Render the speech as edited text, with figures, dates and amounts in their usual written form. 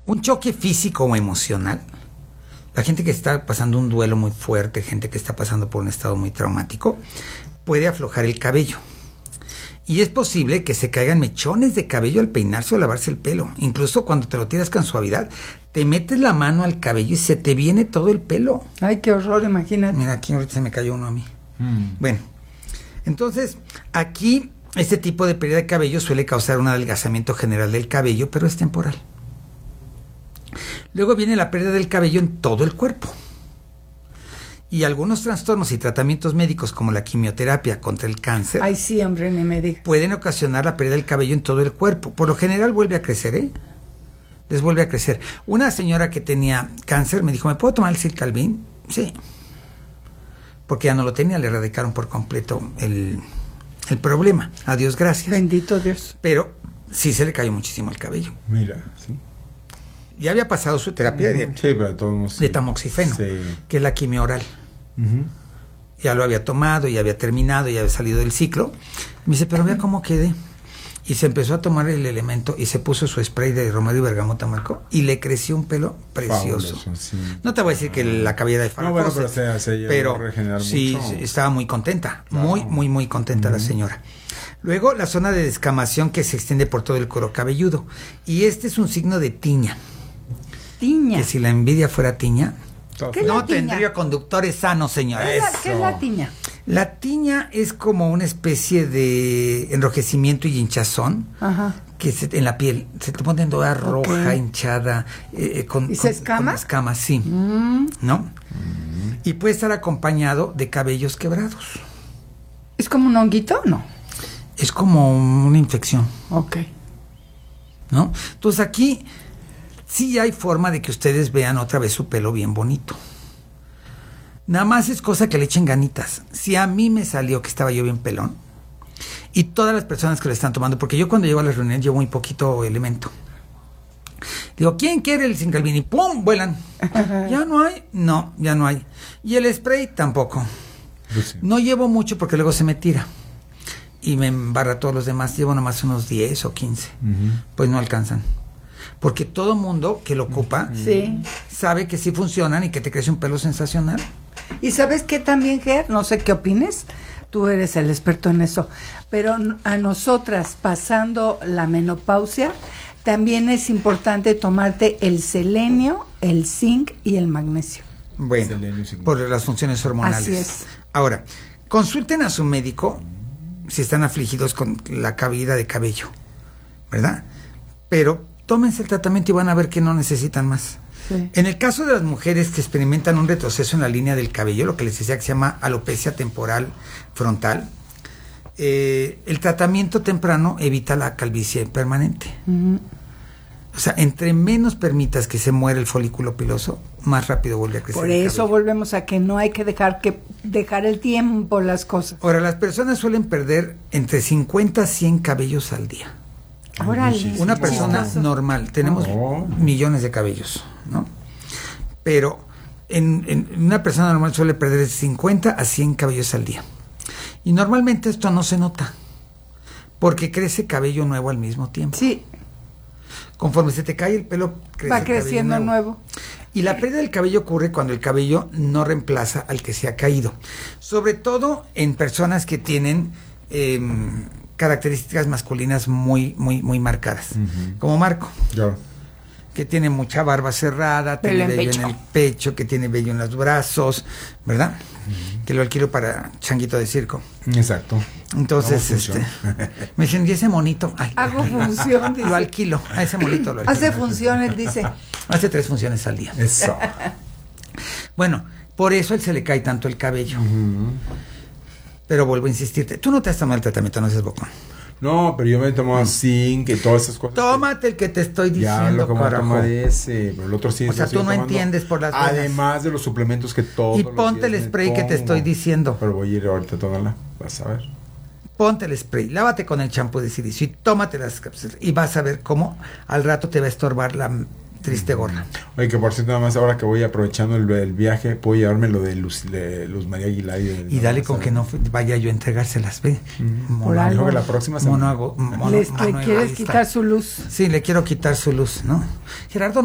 Un choque físico o emocional. La gente que está pasando un duelo muy fuerte, gente que está pasando por un estado muy traumático, puede aflojar el cabello. Y es posible que se caigan mechones de cabello al peinarse o lavarse el pelo. Incluso cuando te lo tiras con suavidad, te metes la mano al cabello y se te viene todo el pelo. Ay, qué horror, imagínate. Mira, aquí ahorita se me cayó uno a mí. Bueno, entonces, aquí este tipo de pérdida de cabello suele causar un adelgazamiento general del cabello, pero es temporal. Luego viene la pérdida del cabello en todo el cuerpo. Y algunos trastornos y tratamientos médicos como la quimioterapia contra el cáncer. Ay, sí, hombre, ni me digas. Pueden ocasionar la pérdida del cabello en todo el cuerpo. Por lo general vuelve a crecer, ¿eh? Les vuelve a crecer. Una señora que tenía cáncer me dijo, ¿me puedo tomar el Circalbin? Sí. Porque ya no lo tenía, le erradicaron por completo el problema. A Dios gracias. Bendito Dios. Pero sí se le cayó muchísimo el cabello. Mira, sí. Ya había pasado su terapia de tamoxifeno, que es la quimio oral. Ya lo había tomado, ya había terminado, ya había salido del ciclo. Me dice, pero vea cómo quedé. Y se empezó a tomar el elemento y se puso su spray de romero y bergamota, Marco, y le creció un pelo precioso. Fabuloso, sí. No te voy a decir que la cabellera de Farrah Fawcett, pero sí, estaba muy contenta, muy contenta la señora. Luego, la zona de descamación que se extiende por todo el cuero cabelludo. Y este es un signo de tiña. Tiña. Que si la envidia fuera tiña, no tendría conductores sanos, señora. ¿Qué es la tiña? La tiña es como una especie de enrojecimiento y hinchazón. Ajá. Que en la piel se te pone toda roja, hinchada. ¿Y se escama? Con escamas, sí. ¿No? Y puede estar acompañado de cabellos quebrados. ¿Es como un honguito o no? Es como una infección. Ok. ¿No? Entonces aquí sí hay forma de que ustedes vean otra vez su pelo bien bonito. Nada más es cosa que le echen ganitas. Si a mí me salió que estaba yo bien pelón, y todas las personas que lo están tomando, porque yo cuando llego a las reuniones llevo muy poquito elemento. Digo, ¿quién quiere el Circalbin? Y ¡pum! Vuelan. ¿Ya no hay? No, ya no hay. Y el spray tampoco. Sí. No llevo mucho porque luego se me tira. Y me embarra a todos los demás. Llevo nomás unos 10 o 15. Pues no alcanzan. Porque todo mundo que lo ocupa sabe que sí funcionan y que te crece un pelo sensacional. Y ¿sabes qué también, Ger? No sé qué opines. Tú eres el experto en eso. Pero a nosotras, pasando la menopausia, también es importante tomarte el selenio, el zinc y el magnesio. Bueno, por las funciones hormonales. Así es. Ahora, consulten a su médico si están afligidos con la caída de cabello, ¿verdad? Pero tómense el tratamiento y van a ver que no necesitan más. Sí. En el caso de las mujeres que experimentan un retroceso en la línea del cabello, lo que les decía que se llama alopecia temporal frontal, el tratamiento temprano evita la calvicie permanente. O sea, entre menos permitas que se muera el folículo piloso, más rápido vuelve a crecer. Por eso volvemos a que no hay que dejar el tiempo las cosas. Ahora, las personas suelen perder entre 50 a 100 cabellos al día. Órale. Una persona normal, tenemos millones de cabellos, ¿no? Pero en una persona normal suele perder de 50 a 100 cabellos al día. Y normalmente esto no se nota, porque crece cabello nuevo al mismo tiempo. Sí. Conforme se te cae el pelo, va creciendo nuevo. Y la pérdida del cabello ocurre cuando el cabello no reemplaza al que se ha caído. Sobre todo en personas que tienen características masculinas muy marcadas. Como Marco. Yo. Que tiene mucha barba cerrada, tiene vello en el pecho, que tiene vello en los brazos, ¿verdad? Que lo alquilo para changuito de circo. Exacto. Entonces, me dicen, ¿y ese monito? Ay, hago función, dice. Lo alquilo, a ese monito lo alquilo. Hace funciones, dice. Hace 3 funciones al día. Eso. Bueno, por eso a él se le cae tanto el cabello. Pero vuelvo a insistirte, tú no te has tomado el tratamiento, no seas bocón. No, pero yo me tomo zinc y todas esas cosas. Tómate el que te estoy diciendo, ya lo que me carajo. tomar ese, pero el otro sí. O sea, tú no entiendes por las buenas. Además de los suplementos que todos y ponte el spray que te estoy diciendo. Pero voy a ir ahorita a tomarla, vas a ver. Ponte el spray, lávate con el champú de silicio y tómate las cápsulas y vas a ver cómo al rato te va a estorbar la triste gorra. Oye, que por cierto, nada más ahora que voy aprovechando el viaje, puedo llevarme lo de Luz María Aguilar. Y dale con que no vaya yo a entregárselas, ve. Por algo. Que la próxima semana. ¿Le quieres quitar su luz? Sí, le quiero quitar su luz, ¿no? Gerardo,